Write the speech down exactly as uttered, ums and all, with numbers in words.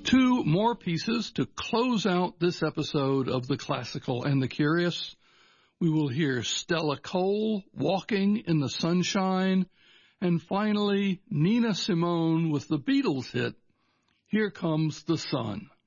Two more pieces to close out this episode of The Classical and the Curious. We will hear Stella Cole, Walking in the Sunshine, and finally Nina Simone with the Beatles hit, Here Comes the Sun.